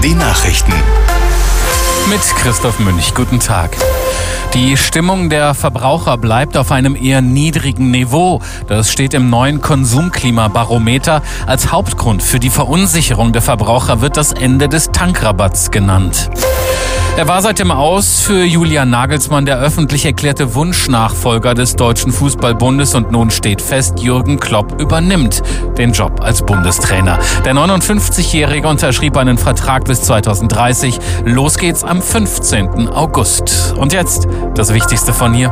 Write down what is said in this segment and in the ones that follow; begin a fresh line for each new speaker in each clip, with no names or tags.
die Nachrichten.
Mit Christoph Münch. Guten Tag. Die Stimmung der Verbraucher bleibt auf einem eher niedrigen Niveau. Das steht im neuen Konsumklimabarometer. Als Hauptgrund für die Verunsicherung der Verbraucher wird das Ende des Tankrabatts genannt. Er war seitdem aus für Julian Nagelsmann der öffentlich erklärte Wunschnachfolger des Deutschen Fußballbundes und nun steht fest, Jürgen Klopp übernimmt den Job als Bundestrainer. Der 59-Jährige unterschrieb einen Vertrag bis 2030. Los geht's am 15. August. Und jetzt das Wichtigste von hier.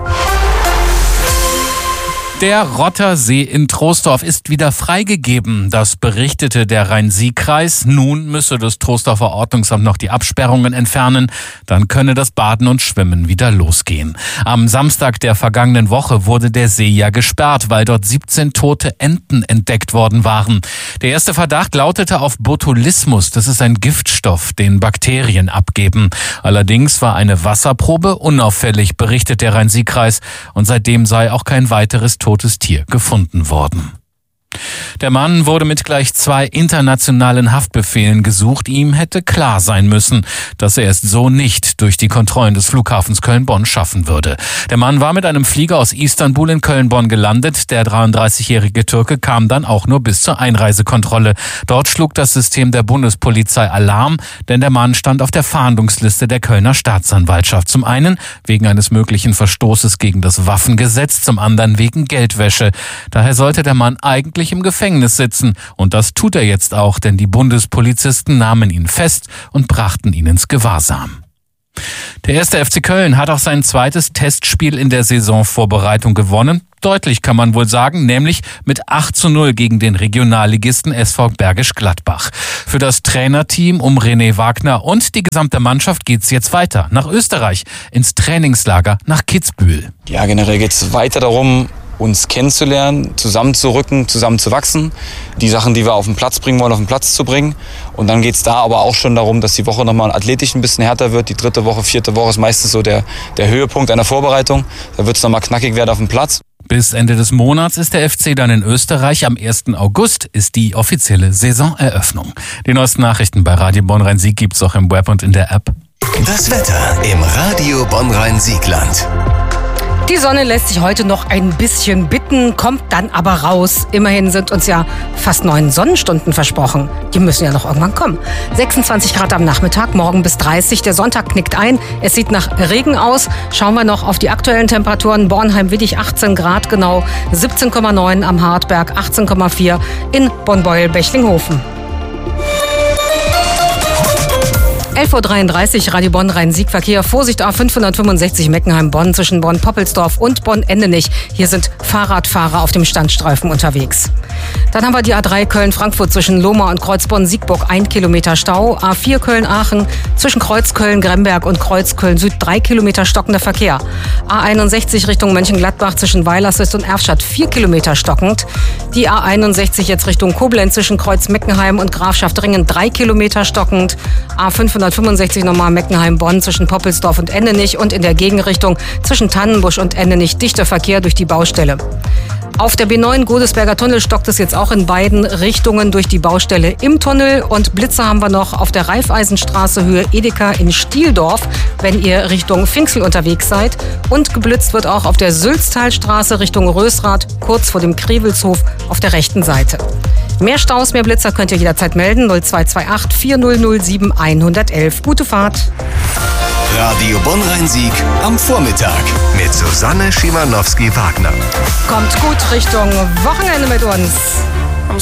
Der Rottersee in Troisdorf ist wieder freigegeben. Das berichtete der Rhein-Sieg-Kreis. Nun müsse das Troisdorfer Ordnungsamt noch die Absperrungen entfernen. Dann könne das Baden und Schwimmen wieder losgehen. Am Samstag der vergangenen Woche wurde der See ja gesperrt, weil dort 17 tote Enten entdeckt worden waren. Der erste Verdacht lautete auf Botulismus. Das ist ein Giftstoff, den Bakterien abgeben. Allerdings war eine Wasserprobe unauffällig, berichtet der Rhein-Sieg-Kreis. Und seitdem sei auch kein weiteres totes Tier gefunden worden. Der Mann wurde mit gleich 2 internationalen Haftbefehlen gesucht. Ihm hätte klar sein müssen, dass er es so nicht durch die Kontrollen des Flughafens Köln-Bonn schaffen würde. Der Mann war mit einem Flieger aus Istanbul in Köln-Bonn gelandet. Der 33-jährige Türke kam dann auch nur bis zur Einreisekontrolle. Dort schlug das System der Bundespolizei Alarm, denn der Mann stand auf der Fahndungsliste der Kölner Staatsanwaltschaft. Zum einen wegen eines möglichen Verstoßes gegen das Waffengesetz, zum anderen wegen Geldwäsche. Daher sollte der Mann eigentlich im Gefängnis sitzen. Und das tut er jetzt auch, denn die Bundespolizisten nahmen ihn fest und brachten ihn ins Gewahrsam. Der 1. FC Köln hat auch sein zweites Testspiel in der Saisonvorbereitung gewonnen. Deutlich kann man wohl sagen, nämlich mit 8:0 gegen den Regionalligisten SV Bergisch Gladbach. Für das Trainerteam um René Wagner und die gesamte Mannschaft geht's jetzt weiter nach Österreich, ins Trainingslager nach Kitzbühel.
Ja, generell geht's weiter darum, uns kennenzulernen, zusammenzurücken, zusammenzuwachsen, die Sachen, die wir auf den Platz bringen wollen, auf den Platz zu bringen. Und dann geht's da aber auch schon darum, dass die Woche nochmal athletisch ein bisschen härter wird. Die 3. Woche, 4. Woche ist meistens so der Höhepunkt einer Vorbereitung. Da wird's nochmal knackig werden auf dem Platz.
Bis Ende des Monats ist der FC dann in Österreich. Am 1. August ist die offizielle Saisoneröffnung. Die neuesten Nachrichten bei Radio Bonn-Rhein-Sieg gibt's auch im Web und in der App.
Das Wetter im Radio Bonn-Rhein-Siegland.
Die Sonne lässt sich heute noch ein bisschen bitten, kommt dann aber raus. Immerhin sind uns ja fast 9 Sonnenstunden versprochen. Die müssen ja noch irgendwann kommen. 26 Grad am Nachmittag, morgen bis 30. Der Sonntag knickt ein. Es sieht nach Regen aus. Schauen wir noch auf die aktuellen Temperaturen. Bornheim-Widdig 18 Grad genau, 17,9 am Hartberg, 18,4 in Bonn-Beuel-Bechlinghofen. 11.33 Uhr, Radio Bonn-Rhein-Sieg-Verkehr. Vorsicht A565 Meckenheim-Bonn zwischen Bonn-Poppelsdorf und Bonn-Endenich. Hier sind Fahrradfahrer auf dem Standstreifen unterwegs. Dann haben wir die A3 Köln-Frankfurt zwischen Lohmar und Kreuz-Bonn-Siegburg 1 Kilometer Stau. A4 Köln-Aachen zwischen Kreuz-Köln-Gremberg und Kreuz-Köln-Süd 3 Kilometer stockender Verkehr. A61 Richtung Mönchengladbach zwischen Weilerswist und Erfstadt 4 Kilometer stockend. Die A61 jetzt Richtung Koblenz zwischen Kreuz-Meckenheim und Grafschaft-Ringen 3 Kilometer stockend. A565 nochmal Meckenheim-Bonn zwischen Poppelsdorf und Endenich und in der Gegenrichtung zwischen Tannenbusch und Endenich dichter Verkehr durch die Baustelle. Auf der B9 Godesberger Tunnel stockt es jetzt auch in beiden Richtungen durch die Baustelle im Tunnel. Und Blitze haben wir noch auf der Raiffeisenstraße Höhe Edeka in Stieldorf, wenn ihr Richtung Pfinxel unterwegs seid. Und geblitzt wird auch auf der Sülztalstraße Richtung Rösrath, kurz vor dem Krewelshof auf der rechten Seite. Mehr Staus, mehr Blitzer könnt ihr jederzeit melden. 0228 4007 111. Gute Fahrt.
Radio Bonn-Rhein-Sieg am Vormittag mit Susanne Schimanowski-Wagner.
Kommt gut Richtung Wochenende mit uns.